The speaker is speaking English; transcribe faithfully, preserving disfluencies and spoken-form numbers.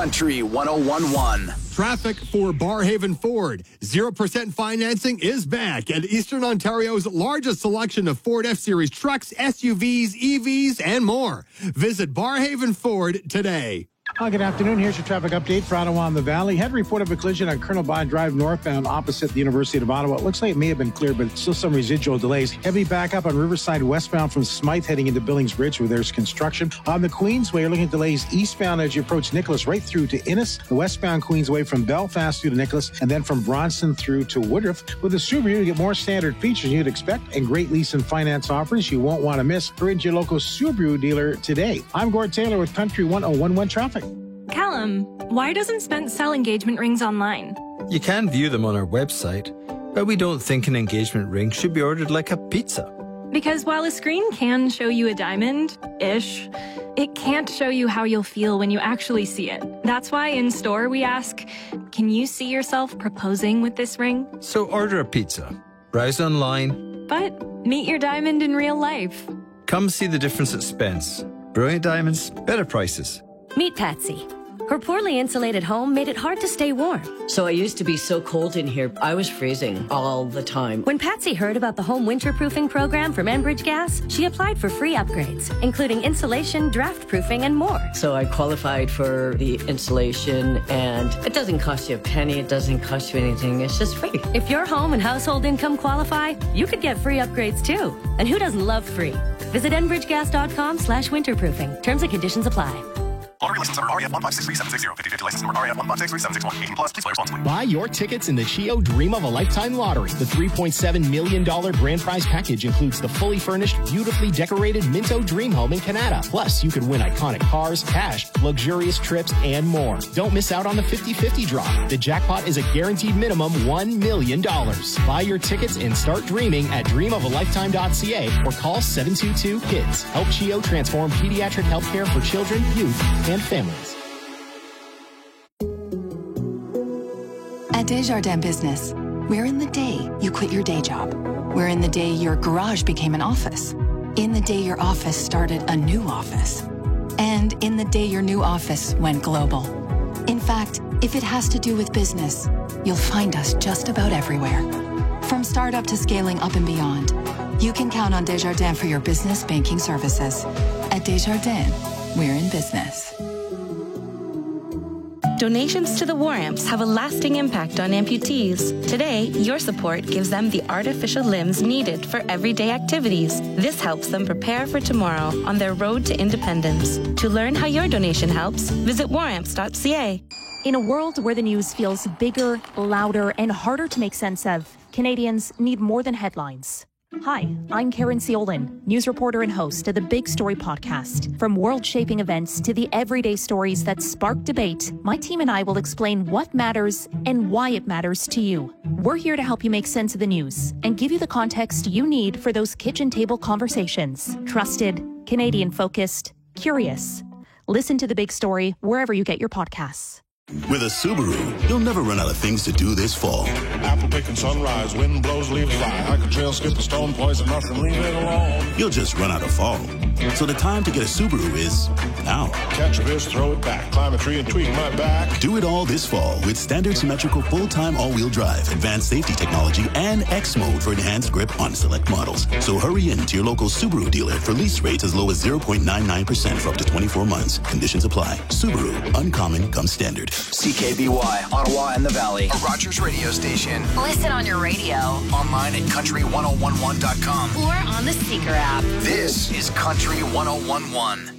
Country one oh one one. Traffic for Barhaven Ford. zero percent financing is back at Eastern Ontario's largest selection of Ford F-Series trucks, S U Vs, E Vs, and more. Visit Barhaven Ford today. Well, good afternoon. Here's your traffic update for Ottawa and the Valley. Had a report of a collision on Colonel Bond Drive northbound opposite the University of Ottawa. It looks like it may have been cleared, but still some residual delays. Heavy backup on Riverside westbound from Smythe heading into Billings Bridge where there's construction. On the Queensway, you're looking at delays eastbound as you approach Nicholas right through to Innis. The westbound Queensway from Belfast through to Nicholas and then from Bronson through to Woodruff. With the Subaru, you get more standard features you'd expect and great lease and finance offers you won't want to miss. Hurry into your local Subaru dealer today. I'm Gord Taylor with Country one oh one one Traffic. Callum, why doesn't Spence sell engagement rings online? You can view them on our website, but we don't think an engagement ring should be ordered like a pizza. Because while a screen can show you a diamond-ish, it can't show you how you'll feel when you actually see it. That's why in store we ask, can you see yourself proposing with this ring? So order a pizza, browse online, but meet your diamond in real life. Come see the difference at Spence. Brilliant diamonds, better prices. Meet Patsy. Her poorly insulated home made it hard to stay warm. So I used to be so cold in here, I was freezing all the time. When Patsy heard about the home winterproofing program from Enbridge Gas, she applied for free upgrades, including insulation, draft proofing, and more. So I qualified for the insulation, and it doesn't cost you a penny, it doesn't cost you anything, it's just free. If your home and household income qualify, you could get free upgrades too. And who doesn't love free? Visit enbridgegas.com slash winterproofing. Terms and conditions apply. Lottery license number R E F one five six three seven six zero. fifty fifty license number R E F one five six three seven six one. eighteen plus. Please play responsibly. Buy your tickets in the C H I O Dream of a Lifetime Lottery. The three point seven million dollars grand prize package includes the fully furnished, beautifully decorated Minto Dream Home in Canada. Plus, you could win iconic cars, cash, luxurious trips, and more. Don't miss out on the fifty fifty draw. The jackpot is a guaranteed minimum one million dollars. Buy your tickets and start dreaming at dream of a lifetime dot c a or call seven two two KIDS. Help C H I O transform pediatric healthcare for children, youth, and families. At Desjardins Business, we're in the day you quit your day job. We're in the day your garage became an office. In the day your office started a new office. And in the day your new office went global. In fact, if it has to do with business, you'll find us just about everywhere. From startup to scaling up and beyond, you can count on Desjardins for your business banking services. At Desjardins, we're in business. Donations to the War Amps have a lasting impact on amputees. Today, your support gives them the artificial limbs needed for everyday activities. This helps them prepare for tomorrow on their road to independence. To learn how your donation helps, visit war amps dot c a. In a world where the news feels bigger, louder, and harder to make sense of, Canadians need more than headlines. Hi, I'm Karen Ciolin, news reporter and host of the Big Story podcast. From world-shaping events to the everyday stories that spark debate, my team and I will explain what matters and why it matters to you. We're here to help you make sense of the news and give you the context you need for those kitchen table conversations. Trusted, Canadian-focused, curious. Listen to The Big Story wherever you get your podcasts. With a Subaru, you'll never run out of things to do this fall. Apple picking sunrise, wind blows, leaves fly. I can trail, skip the stone, poison mushroom, leave it alone. You'll just run out of fall. So the time to get a Subaru is now. Catch a fish, throw it back, climb a tree and tweak my back. Do it all this fall with standard symmetrical full-time all-wheel drive, advanced safety technology, and X mode for enhanced grip on select models. So hurry in to your local Subaru dealer for lease rates as low as zero point nine nine percent for up to twenty-four months. Conditions apply. Subaru, uncommon comes standard. C K B Y, Ottawa and the Valley, a Rogers radio station. Listen on your radio. Online at country one oh one one dot com. Or on the Seeker app. This is Country one oh one one.